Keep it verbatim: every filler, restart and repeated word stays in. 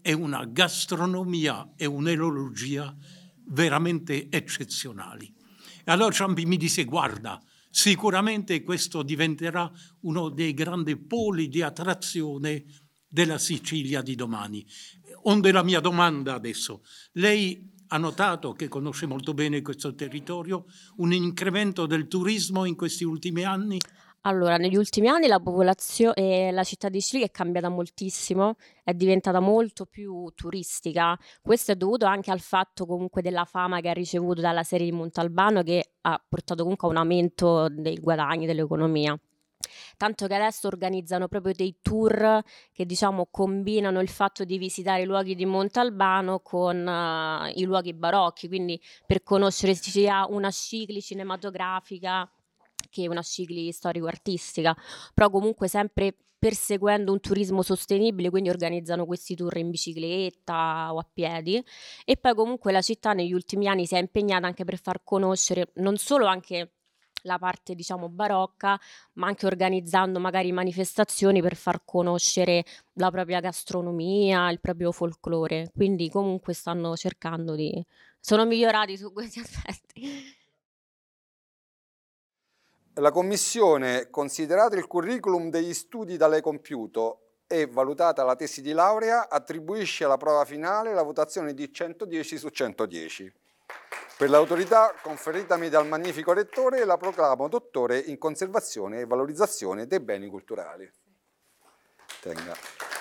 e una gastronomia e un'enologia veramente eccezionali. E allora Ciampi mi disse: guarda, sicuramente questo diventerà uno dei grandi poli di attrazione della Sicilia di domani. Onde la mia domanda adesso: lei ha notato, che conosce molto bene questo territorio, un incremento del turismo in questi ultimi anni? Allora, negli ultimi anni la popolazione, la città di Sicilia è cambiata moltissimo, è diventata molto più turistica. Questo è dovuto anche al fatto comunque della fama che ha ricevuto dalla serie di Montalbano, che ha portato comunque a un aumento dei guadagni dell'economia. Tanto che adesso organizzano proprio dei tour che, diciamo, combinano il fatto di visitare i luoghi di Montalbano con uh, i luoghi barocchi, quindi per conoscere sia una cicli cinematografica che una cicli storico-artistica, però comunque sempre perseguendo un turismo sostenibile, quindi organizzano questi tour in bicicletta o a piedi. E poi comunque la città negli ultimi anni si è impegnata anche per far conoscere non solo anche la parte, diciamo, barocca, ma anche organizzando magari manifestazioni per far conoscere la propria gastronomia, il proprio folklore. Quindi comunque stanno cercando di... sono migliorati su questi aspetti. La Commissione, considerato il curriculum degli studi da lei compiuto e valutata la tesi di laurea, attribuisce alla prova finale la votazione di centodieci su centodieci. Per l'autorità conferitami dal magnifico rettore la proclamo dottore in conservazione e valorizzazione dei beni culturali. Tenga.